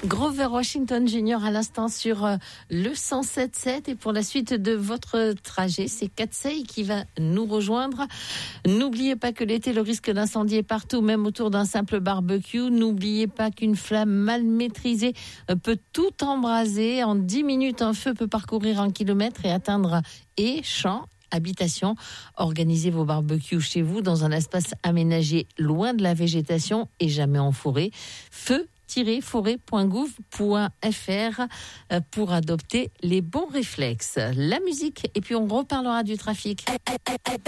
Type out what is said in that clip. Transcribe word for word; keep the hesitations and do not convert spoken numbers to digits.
Grover Washington Junior à l'instant sur euh, le cent sept sept. Et pour la suite de votre trajet, c'est Katsei qui va nous rejoindre. N'oubliez pas que l'été, le risque d'incendie est partout, même autour d'un simple barbecue. N'oubliez pas qu'une flamme mal maîtrisée euh, peut tout embraser. En dix minutes, un feu peut parcourir un kilomètre et atteindre haies, champs, habitation. Organisez vos barbecues chez vous dans un espace aménagé loin de la végétation et jamais en forêt. Feu forêt point gouv point f r pour adopter les bons réflexes. La musique et puis on reparlera du trafic.